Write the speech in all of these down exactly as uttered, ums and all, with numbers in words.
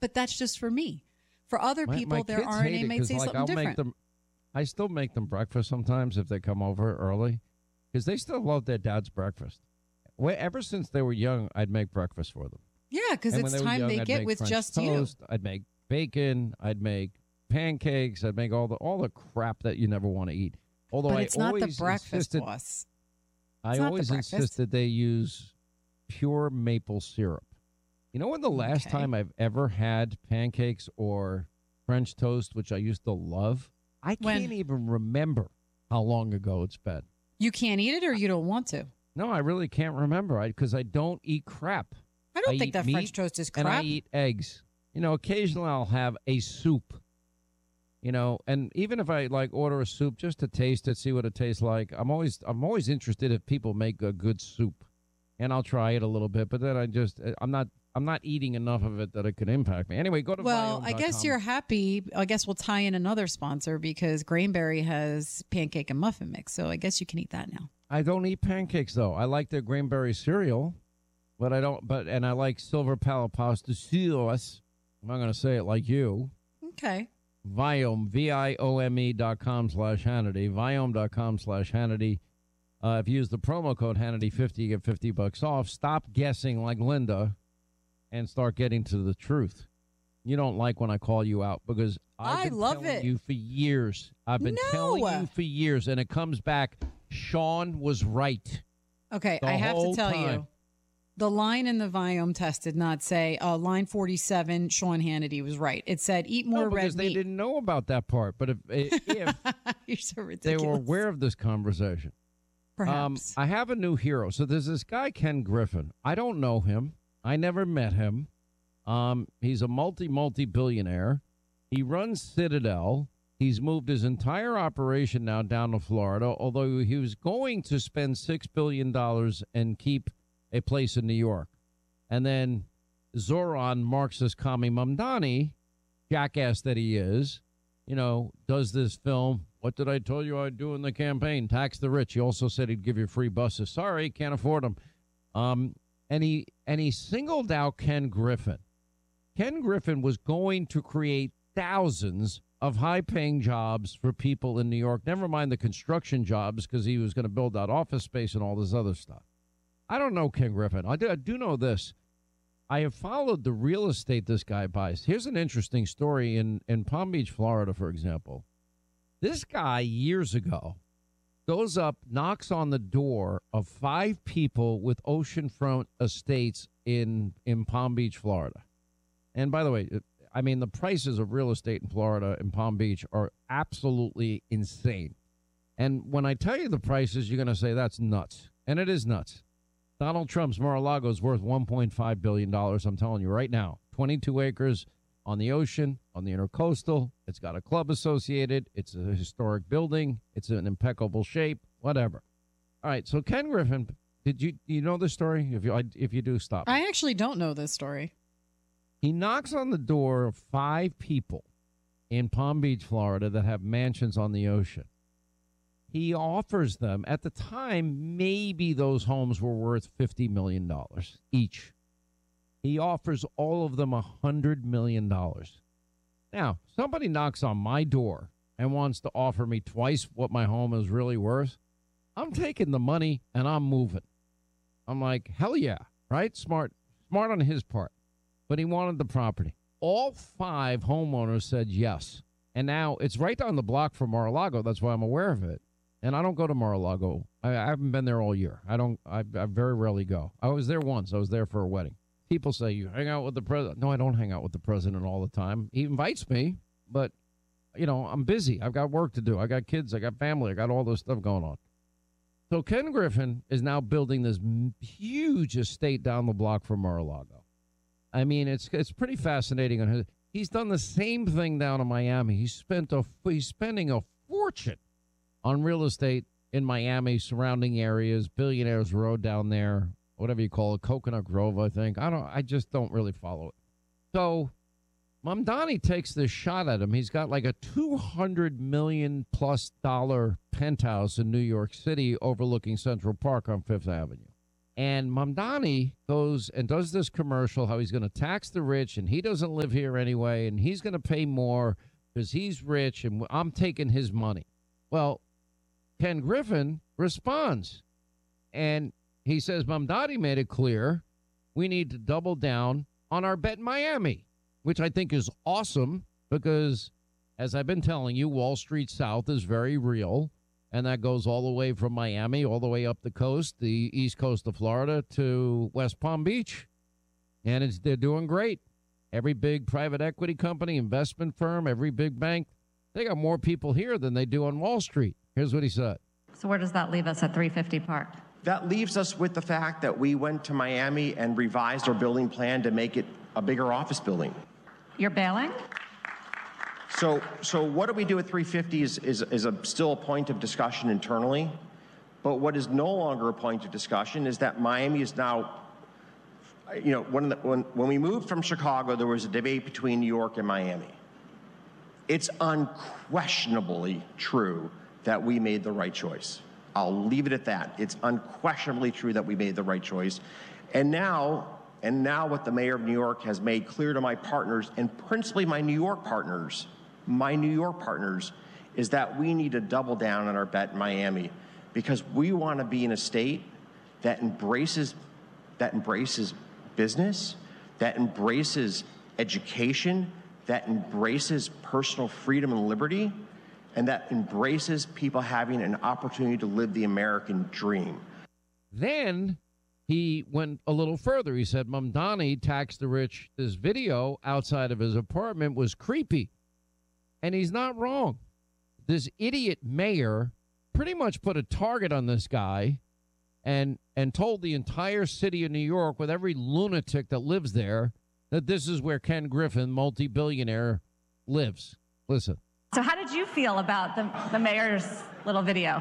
but that's just for me. For other My, people, my their kids R N A hate it may 'cause, say like, something I'll different. Make them, I still make them breakfast sometimes if they come over early because they still love their dad's breakfast. Well, ever since they were young, I'd make breakfast for them. Yeah, because And it's when they were time young, they I'd get make with French just toast, you. I'd make bacon. I'd make pancakes. I'd make all the all the crap that you never want to eat. Although But I it's not the always breakfast, insisted, boss. I It's not the always breakfast. insisted they use pure maple syrup. You know when the last Okay. time I've ever had pancakes or French toast, which I used to love? I When? can't even remember how long ago it's been. You can't eat it or you don't want to? No, I really can't remember because I don't eat crap. I don't I think eat that meat French toast is crap. And I eat eggs. You know, occasionally I'll have a soup. You know, and even if I like order a soup just to taste it, see what it tastes like, I'm always I'm always interested if people make a good soup, and I'll try it a little bit. But then I just I'm not I'm not eating enough of it that it could impact me. Anyway, go to Well, Viome I dot guess com. you're happy. I guess we'll tie in another sponsor because Grainberry has pancake and muffin mix. So I guess you can eat that now. I don't eat pancakes though. I like their Grainberry cereal, but I don't. But and I like Silver Palo Pasta sauce. I'm not going to say it like you. Okay. Viome, V I O M E dot com slash Hannity, Viome dot com slash Hannity. Uh, if you use the promo code Hannity fifty, you get fifty bucks off. Stop guessing like Linda and start getting to the truth. You don't like when I call you out because I've I been love telling it. you for years. I've been No. telling you for years, and it comes back. Sean was right. Okay. The I have to whole tell time. you, the line in the Viome test did not say uh, line forty-seven, Sean Hannity was right. It said eat more No, because red they meat. didn't know about that part. But if, if You're so they ridiculous. were aware of this conversation. Um, Perhaps. I have a new hero. So there's this guy, Ken Griffin. I don't know him. I never met him. Um, he's a multi, multi-billionaire. He runs Citadel. He's moved his entire operation now down to Florida, although he was going to spend six billion dollars and keep a place in New York. And then Zoran Marxist Kami Mamdani, jackass that he is, you know, does this film. What did I tell you I'd do in the campaign? Tax the rich. He also said he'd give you free buses. Sorry, can't afford them. Um, and he and he singled out Ken Griffin. Ken Griffin was going to create thousands of high-paying jobs for people in New York. Never mind the construction jobs, because he was going to build out office space and all this other stuff. I don't know Ken Griffin. I do, I do know this. I have followed the real estate this guy buys. Here's an interesting story in, in Palm Beach, Florida, for example. This guy, years ago, goes up, knocks on the door of five people with oceanfront estates in, in Palm Beach, Florida. And by the way, I mean, the prices of real estate in Florida and Palm Beach are absolutely insane. And when I tell you the prices, you're going to say that's nuts. And it is nuts. Donald Trump's Mar-a-Lago is worth one point five billion dollars. I'm telling you right now. twenty-two acres on the ocean, on the intercoastal. It's got a club associated. It's a historic building. It's in impeccable shape, whatever. All right. So Ken Griffin, did you, you know the story? If you, if you do, stop. I actually don't know this story. He knocks on the door of five people in Palm Beach, Florida, that have mansions on the ocean. He offers them, at the time, maybe those homes were worth fifty million dollars each. He offers all of them one hundred million dollars. Now, somebody knocks on my door and wants to offer me twice what my home is really worth. I'm taking the money and I'm moving. I'm like, hell yeah, right? Smart, smart on his part. But he wanted the property. All five homeowners said yes. And now it's right down the block from Mar-a-Lago. That's why I'm aware of it. And I don't go to Mar-a-Lago. I, I haven't been there all year. I don't. I, I very rarely go. I was there once. I was there for a wedding. People say, you hang out with the president. No, I don't hang out with the president all the time. He invites me, but, you know, I'm busy. I've got work to do. I got kids. I got family. I got all this stuff going on. So Ken Griffin is now building this huge estate down the block from Mar-a-Lago. I mean, it's it's pretty fascinating. On his, he's done the same thing down in Miami. He's spent a he's spending a fortune on real estate in Miami, surrounding areas, Billionaires Road down there, whatever you call it, Coconut Grove, I think. I don't. I just don't really follow it. So Mamdani takes this shot at him. He's got like a two hundred million plus dollar penthouse in New York City overlooking Central Park on Fifth Avenue. And Mamdani goes and does this commercial how he's going to tax the rich and he doesn't live here anyway and he's going to pay more because he's rich and I'm taking his money. Well, Ken Griffin responds and he says Mamdani made it clear we need to double down on our bet in Miami, which I think is awesome because, as I've been telling you, Wall Street South is very real. And that goes all the way from Miami, all the way up the coast, the east coast of Florida to West Palm Beach. And it's, they're doing great. Every big private equity company, investment firm, every big bank, they got more people here than they do on Wall Street. Here's what he said. So where does that leave us at three fifty Park? That leaves us with the fact that we went to Miami and revised our building plan to make it a bigger office building. You're bailing? So, so what do we do at three fifty is, is, is a, still a point of discussion internally. But what is no longer a point of discussion is that Miami is now, you know, when, the, when, when we moved from Chicago, there was a debate between New York and Miami. It's unquestionably true that we made the right choice. I'll leave it at that. It's unquestionably true that we made the right choice. And now, and now what the mayor of New York has made clear to my partners, and principally my New York partners, my New York partners, is that we need to double down on our bet in Miami because we want to be in a state that embraces, that embraces business, that embraces education, that embraces personal freedom and liberty, and that embraces people having an opportunity to live the American dream. Then he went a little further. He said Mamdani taxed the rich. This video outside of his apartment was creepy. And he's not wrong. This idiot mayor pretty much put a target on this guy and and told the entire city of New York with every lunatic that lives there that this is where Ken Griffin, multi-billionaire, lives. Listen. So how did you feel about the, the mayor's little video?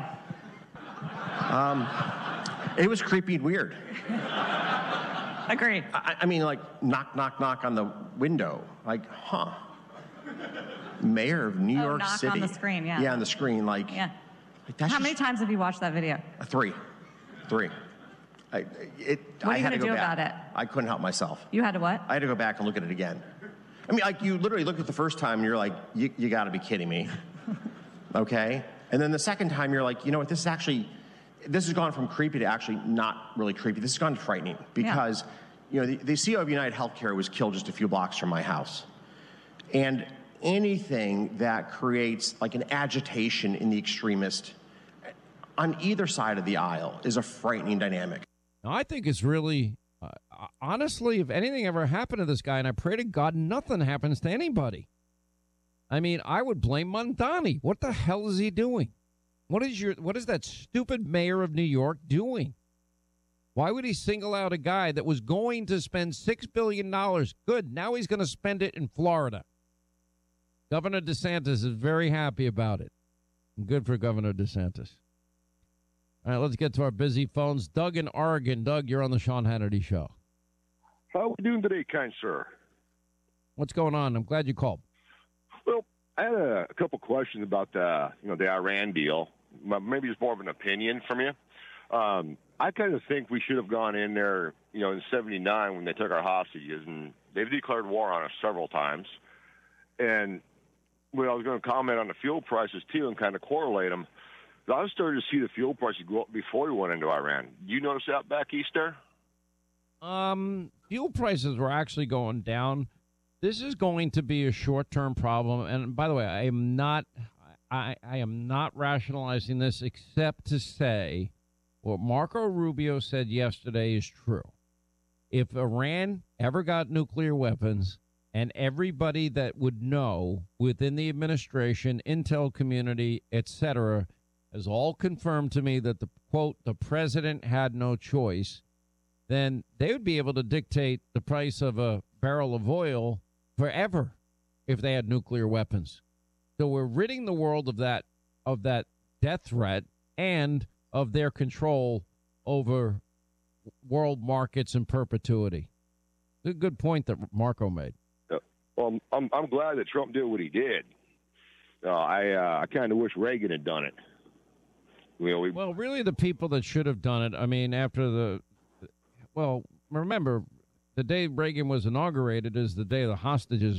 Um, it was creepy and weird. Agreed. I, I mean, like, knock, knock, knock on the window. Like, huh. Mayor of New Oh, York knock City. on the screen, yeah. Yeah, on the screen, like. Yeah. Like that's How just, many times have you watched that video? uh, Three. Three. I, it, What are I you had gonna to go do back. about it? I couldn't help myself. You had to what? I had to go back and look at it again. I mean, like, you literally look at the first time and you're like, you, you got to be kidding me. Okay? And then the second time you're like, you know what, this is actually, this has gone from creepy to actually not really creepy. This has gone to frightening because, yeah. you know, the, the C E O of United Healthcare was killed just a few blocks from my house. And anything that creates like an agitation in the extremist on either side of the aisle is a frightening dynamic. Now, I think it's really, uh, honestly, if anything ever happened to this guy, and I pray to God nothing happens to anybody. I mean, I would blame Mamdani. What the hell is he doing? What is your, what is that stupid mayor of New York doing? Why would he single out a guy that was going to spend six billion dollars? Good, now he's going to spend it in Florida. Governor DeSantis is very happy about it. Good for Governor DeSantis. All right, let's get to our busy phones. Doug in Oregon. Doug, you're on the Sean Hannity Show. How are we doing today, kind sir? What's going on? I'm glad you called. Well, I had a, a couple questions about the, you know, the Iran deal. Maybe it's more of an opinion from you. Um, I kind of think we should have gone in there, you know, in seventy-nine when they took our hostages, and they've declared war on us several times. And well, I was going to comment on the fuel prices, too, and kind of correlate them. I was starting to see the fuel prices go up before we went into Iran. You notice that back east there? Um, fuel prices were actually going down. This is going to be a short-term problem. And by the way, I am not, I, I am not rationalizing this except to say what Marco Rubio said yesterday is true. If Iran ever got nuclear weapons, and everybody that would know within the administration, intel community, et cetera, has all confirmed to me that the quote, the president had no choice, then they would be able to dictate the price of a barrel of oil forever if they had nuclear weapons. So we're ridding the world of that of that death threat and of their control over world markets in perpetuity. A good point that Marco made. Well, I'm I'm glad that Trump did what he did. Uh, I uh, I kind of wish Reagan had done it. You know, we, well, really, the people that should have done it. I mean, after the well, remember, the day Reagan was inaugurated is the day the hostages